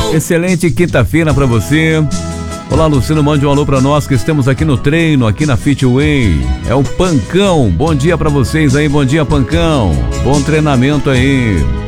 Excelente quinta-feira pra você. Olá, Luciano, mande um alô pra nós que estamos aqui no treino, aqui na Fitway. É o Pancão. Bom dia pra vocês aí, bom dia, Pancão. Bom treinamento aí.